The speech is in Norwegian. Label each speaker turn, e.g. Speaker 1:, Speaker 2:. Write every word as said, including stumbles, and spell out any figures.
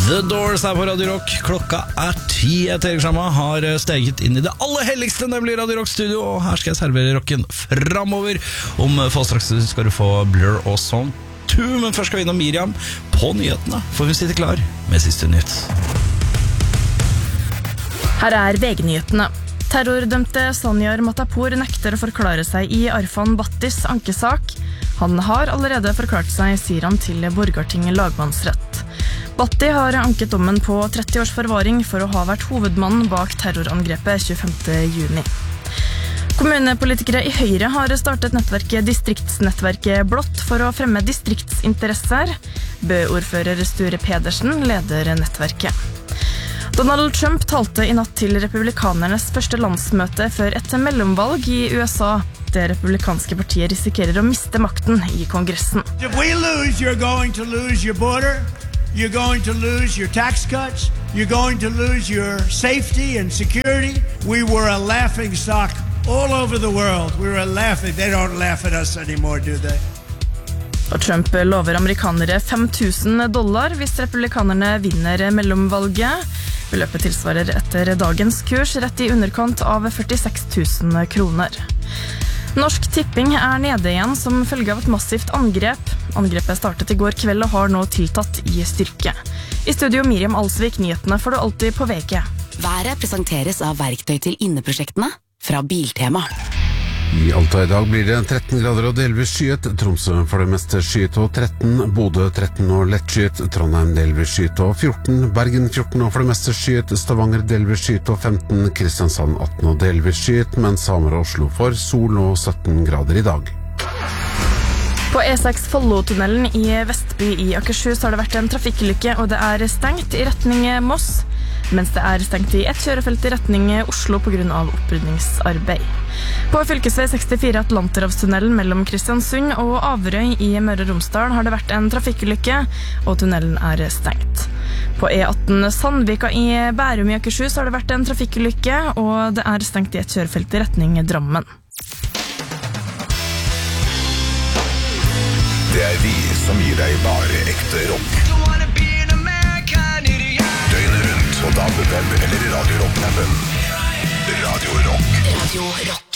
Speaker 1: The Doors er på Radio Rock. Klokka er ti. Erik Shamma har steget inn i det aller helligste, nemlig Radio Rock Studio. Og her skal jeg servere rocken fremover. Om få straks skal du få Blur og Song to. Men først skal vi innom Miriam på nyhetene, for hun sitter klar med siste nytt.
Speaker 2: Her er V G-nyhetene. Terrordømte Sanjar Matapour nekter å forklare seg i Arfan Battis ankesak. Han har allerede forklart seg, sier han til Borgarting lagmannsrett. Batti har anket dommen på tretti års forvaring for å ha vært hovedmannen bak terrorangrepet tjuefemte juni. Kommunepolitikere i Høyre har startet nettverket Distriktsnettverket Blått for å fremme distriktsinteresser. Bø-ordfører Sture Pedersen leder nettverket. Donald Trump talte i natt til republikanernes første landsmøte før et mellomvalg i U S A. Det republikanske partiet risikerer å miste makten i Kongressen.
Speaker 3: If we lose, you're going to lose your border. You're going to lose your tax cuts. You're going to lose your safety and security. We were a laughing stock all over the world. We were laughing. They don't laugh at us anymore, do they?
Speaker 2: Og Trump lover amerikanere fem tusen dollar hvis republikanerne vinner mellomvalget. Beløpet tilsvarer etter dagens kurs rett i underkant av førtiseks tusen kroner. Norsk Tipping er nede igjen som følge av et massivt angrep. Angrepet startet i går kveld og har nå tiltatt i styrke. I studio Miriam Alsvik, nyhetene får du alltid på V G.
Speaker 4: Været presenteres av verktøy til inneprosjektene fra Biltema.
Speaker 5: I Alta i dag blir det tretten grader og delvis skyet, Tromsø for det meste skyet og tretten, Bodø tretten og lett skyet, Trondheim delvis skyet og fjorten, Bergen fjorten og for det meste skyet, Stavanger delvis skyet og femten, Kristiansand atten og delvis skyet, mens Hamar og Oslo får sol og sytten grader i dag.
Speaker 2: På E seks Follotunnelen i Vestby i Akershus har det vært en trafikkulykke, og det er stengt i retning Moss, mens det er stengt i ett kjørefelt i retning Oslo på grunn av opprydningsarbeid. På fylkesvei sekstifire Atlanterhavstunnelen mellom Kristiansund og Averøy i Møre og Romsdal har det vært en trafikkulykke, og tunnelen er stengt. På E atten Sandvika i Bærum i Akershus har det vært en trafikkulykke, og det er stengt i ett kjørefelt i retning Drammen.
Speaker 6: Det er vi som gir deg bare ekte rock. Døgnet rundt på D A B, web eller Radio Rock-appen. Radio Rock.
Speaker 4: Radio Rock.